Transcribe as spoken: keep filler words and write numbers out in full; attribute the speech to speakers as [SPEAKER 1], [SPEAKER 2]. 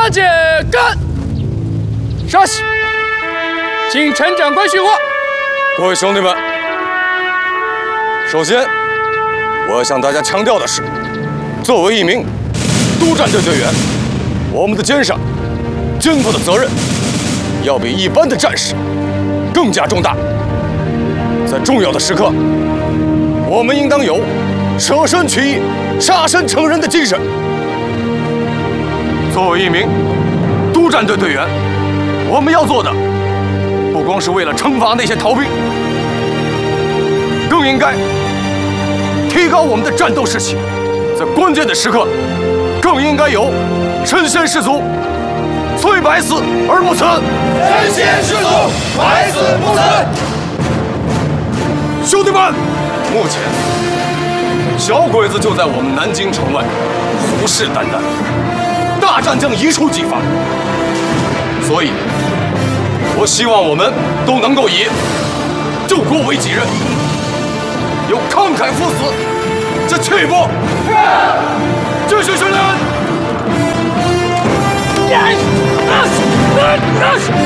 [SPEAKER 1] 解干。稍息，请陈长官训话。
[SPEAKER 2] 各位兄弟们，首先我要向大家强调的是，作为一名督战队队员，我们的肩上肩负的责任要比一般的战士更加重大。在重要的时刻，我们应当有舍身取义、杀身成仁的精神。作为一名督战队队员，我们要做的不光是为了惩罚那些逃兵，更应该提高我们的战斗士气。在关键的时刻，更应该有身先士卒，虽百死而不辞。
[SPEAKER 3] 身先士卒，百死不辞。
[SPEAKER 2] 兄弟们，目前小鬼子就在我们南京城外虎视眈眈，大战将一触即发。所以，我希望我们都能够以救国为己任，有慷慨赴死之气魄。继续训练。